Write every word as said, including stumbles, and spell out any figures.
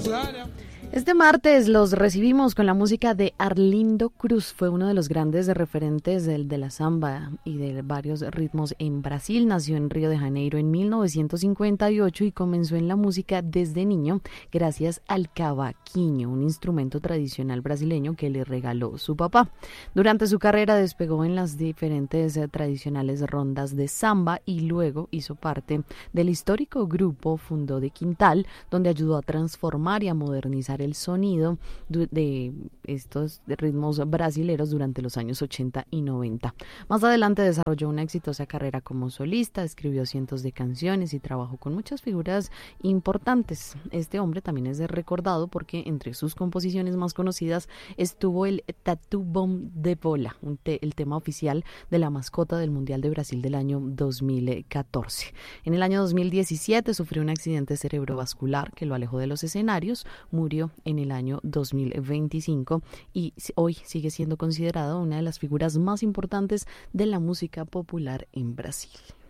Este martes los recibimos con la música de Arlindo Cruz. Fue uno de los grandes referentes del, de la samba y de varios ritmos en Brasil. Nació en Río de Janeiro en mil novecientos cincuenta y ocho y comenzó en la música desde niño gracias al cavaquinho, un instrumento tradicional brasileño que le regaló su papá. Durante su carrera despegó en las diferentes eh, tradicionales rondas de samba y luego hizo parte del histórico grupo Fundo de Quintal, donde ayudó a transformar y a modernizar el sonido de estos ritmos brasileros durante los años ochenta y noventa. Más adelante desarrolló una exitosa carrera como solista, escribió cientos de canciones y trabajó con muchas figuras importantes. Este hombre también es recordado porque entre sus composiciones más conocidas estuvo el Tatu Bom de Bola, un te- el tema oficial de la mascota del Mundial de Brasil del año dos mil catorce. En el año dos mil diecisiete sufrió un accidente cerebrovascular que lo alejó de los escenarios, murió en el año dos mil veinticinco y hoy sigue siendo considerado una de las figuras más importantes de la música popular en Brasil.